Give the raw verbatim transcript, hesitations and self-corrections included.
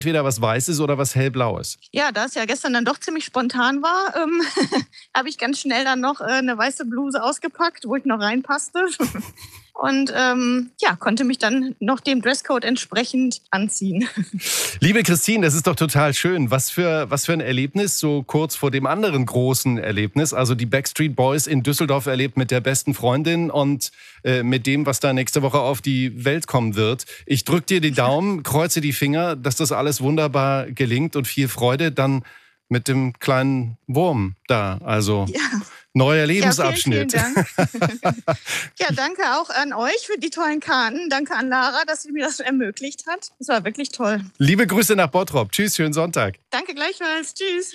entweder was Weißes oder was Hellblaues. Ja, da es ja gestern dann doch ziemlich spontan war, ähm, habe ich ganz schnell dann noch äh, eine weiße Bluse ausgepackt, wo ich noch reinpasste. Und ähm, ja, konnte mich dann noch dem Dresscode entsprechend anziehen. Liebe Christine, das ist doch total schön. Was für, was für ein Erlebnis, so kurz vor dem anderen großen Erlebnis. Also die Backstreet Boys in Düsseldorf erlebt mit der besten Freundin und äh, mit dem, was da nächste Woche auf die Welt kommen wird. Ich drücke dir die Daumen, kreuze die Finger, dass das alles wunderbar gelingt und viel Freude dann mit dem kleinen Wurm da. Also Ja. neuer Lebensabschnitt. Ja, vielen, vielen Dank. Ja, danke auch an euch für die tollen Karten. Danke an Lara, dass sie mir das ermöglicht hat. Es war wirklich toll. Liebe Grüße nach Bottrop. Tschüss, schönen Sonntag. Danke gleichfalls. Tschüss.